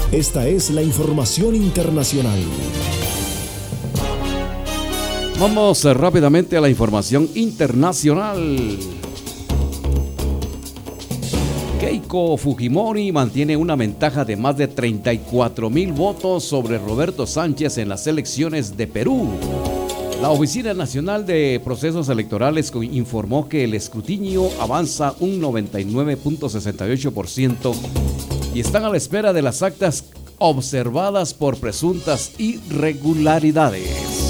Esta es la información internacional. Vamos rápidamente a la información internacional. Keiko Fujimori mantiene una ventaja de más de 34,000 votos sobre Roberto Sánchez en las elecciones de Perú. La Oficina Nacional de Procesos Electorales informó que el escrutinio avanza un 99.68% y están a la espera de las actas observadas por presuntas irregularidades.